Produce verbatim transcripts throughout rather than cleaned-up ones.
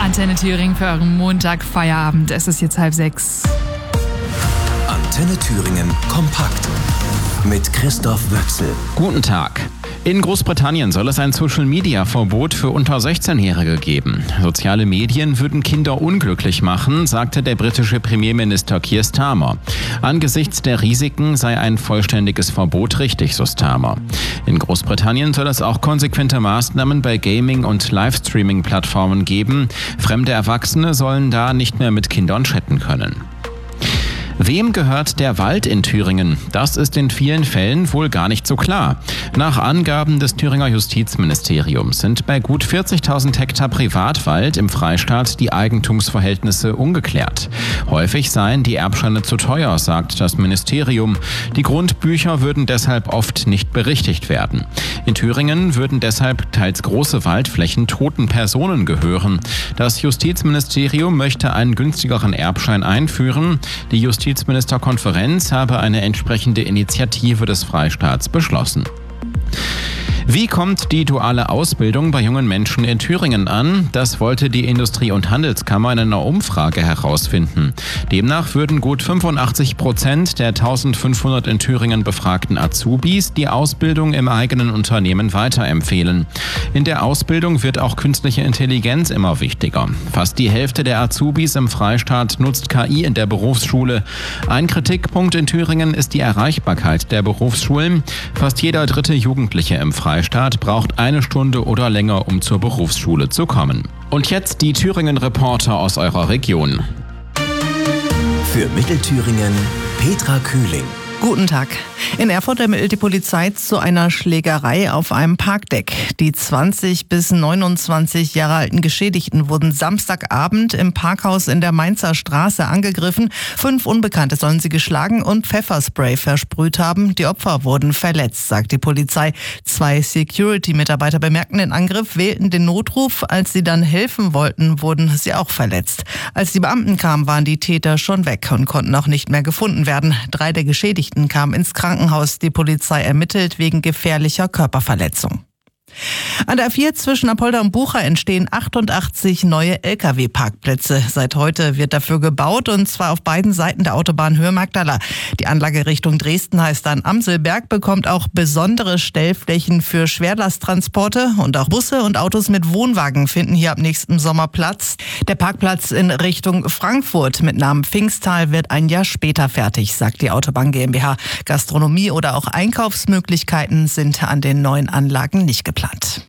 Antenne Thüringen für euren Montag Feierabend. Es ist jetzt halb sechs. Antenne Thüringen kompakt mit Christoph Wöchsel. Guten Tag. In Großbritannien soll es ein Social-Media-Verbot für unter sechzehn-Jährige geben. Soziale Medien würden Kinder unglücklich machen, sagte der britische Premierminister Keir Starmer. Angesichts der Risiken sei ein vollständiges Verbot richtig, so Starmer. In Großbritannien soll es auch konsequente Maßnahmen bei Gaming- und Livestreaming-Plattformen geben. Fremde Erwachsene sollen da nicht mehr mit Kindern chatten können. Wem gehört der Wald in Thüringen? Das ist in vielen Fällen wohl gar nicht so klar. Nach Angaben des Thüringer Justizministeriums sind bei gut vierzigtausend Hektar Privatwald im Freistaat die Eigentumsverhältnisse ungeklärt. Häufig seien die Erbscheine zu teuer, sagt das Ministerium. Die Grundbücher würden deshalb oft nicht berichtigt werden. In Thüringen würden deshalb teils große Waldflächen toten Personen gehören. Das Justizministerium möchte einen günstigeren Erbschein einführen. Die Justiz Die Justizministerkonferenz habe eine entsprechende Initiative des Freistaats beschlossen. Wie kommt die duale Ausbildung bei jungen Menschen in Thüringen an? Das wollte die Industrie- und Handelskammer in einer Umfrage herausfinden. Demnach würden gut fünfundachtzig Prozent der eintausendfünfhundert in Thüringen befragten Azubis die Ausbildung im eigenen Unternehmen weiterempfehlen. In der Ausbildung wird auch künstliche Intelligenz immer wichtiger. Fast die Hälfte der Azubis im Freistaat nutzt K I in der Berufsschule. Ein Kritikpunkt in Thüringen ist die Erreichbarkeit der Berufsschulen. Fast jeder dritte Jugendliche im Freistaat Staat braucht eine Stunde oder länger, um zur Berufsschule zu kommen. Und jetzt die Thüringen-Reporter aus eurer Region. Für Mittelthüringen Petra Kühling. Guten Tag. In Erfurt ermittelt die Polizei zu einer Schlägerei auf einem Parkdeck. Die zwanzig bis neunundzwanzig Jahre alten Geschädigten wurden Samstagabend im Parkhaus in der Mainzer Straße angegriffen. Fünf Unbekannte sollen sie geschlagen und Pfefferspray versprüht haben. Die Opfer wurden verletzt, sagt die Polizei. Zwei Security-Mitarbeiter bemerkten den Angriff, wählten den Notruf. Als sie dann helfen wollten, wurden sie auch verletzt. Als die Beamten kamen, waren die Täter schon weg und konnten auch nicht mehr gefunden werden. Drei der Geschädigten kamen ins Krankenhaus. Die Polizei ermittelt wegen gefährlicher Körperverletzung. An der A vier zwischen Apolda und Bucha entstehen achtundachtzig neue L K W-Parkplätze. Seit heute wird dafür gebaut, und zwar auf beiden Seiten der Autobahn Höhe Magdala. Die Anlage Richtung Dresden heißt dann Amselberg, bekommt auch besondere Stellflächen für Schwerlasttransporte, und auch Busse und Autos mit Wohnwagen finden hier ab nächstem Sommer Platz. Der Parkplatz in Richtung Frankfurt mit Namen Pfingstal wird ein Jahr später fertig, sagt die Autobahn GmbH. Gastronomie oder auch Einkaufsmöglichkeiten sind an den neuen Anlagen nicht geplant.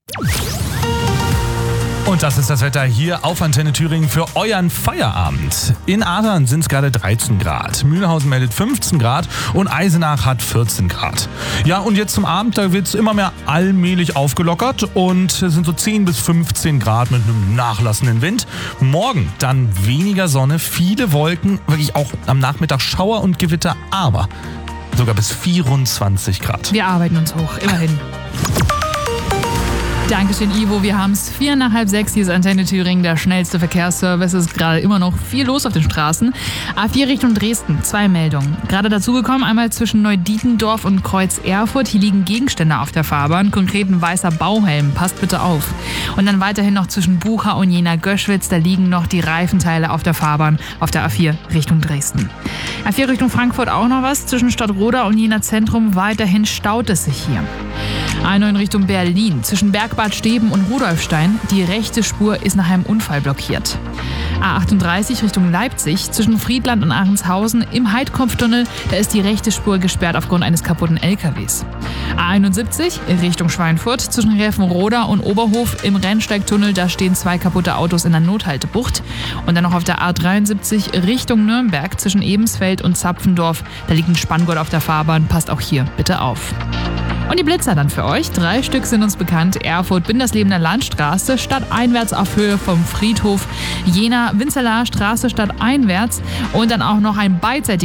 Und das ist das Wetter hier auf Antenne Thüringen für euren Feierabend. In Adern sind es gerade dreizehn Grad, Mühlhausen meldet fünfzehn Grad und Eisenach hat vierzehn Grad. Ja, und jetzt zum Abend, da wird es immer mehr allmählich aufgelockert und es sind so zehn bis fünfzehn Grad mit einem nachlassenden Wind. Morgen dann weniger Sonne, viele Wolken, wirklich auch am Nachmittag Schauer und Gewitter, aber sogar bis vierundzwanzig Grad. Wir arbeiten uns hoch, immerhin. Dankeschön, Ivo. Wir haben es vier nach halb sechs. Hier ist Antenne Thüringen, der schnellste Verkehrsservice. Es ist gerade immer noch viel los auf den Straßen. A vier Richtung Dresden, zwei Meldungen. Gerade dazugekommen, einmal zwischen Neudietendorf und Kreuz Erfurt. Hier liegen Gegenstände auf der Fahrbahn, konkret ein weißer Bauhelm. Passt bitte auf. Und dann weiterhin noch zwischen Bucha und Jena-Göschwitz. Da liegen noch die Reifenteile auf der Fahrbahn auf der A vier Richtung Dresden. A vier Richtung Frankfurt auch noch was. Zwischen Stadtroda und Jena Zentrum weiterhin staut es sich hier. A neun Richtung Berlin. Zwischen Bergbad Steben und Rudolfstein. Die rechte Spur ist nach einem Unfall blockiert. A achtunddreißig Richtung Leipzig. Zwischen Friedland und Ahrenshausen im Heidkopftunnel. Da ist die rechte Spur gesperrt aufgrund eines kaputten L K Ws. A einundsiebzig in Richtung Schweinfurt. Zwischen Räfenroda und Oberhof im Rennsteigtunnel. Da stehen zwei kaputte Autos in der Nothaltebucht. Und dann noch auf der A dreiundsiebzig Richtung Nürnberg. Zwischen Ebensfeld und Zapfendorf. Da liegt ein Spanngurt auf der Fahrbahn. Passt auch hier bitte auf. Und die Blitzer dann für euch. Drei Stück sind uns bekannt. Erfurt, Binderslebener Landstraße, stadteinwärts auf Höhe vom Friedhof. Jena, Winzerlaer Straße, stadteinwärts. Und dann auch noch ein beidseitiger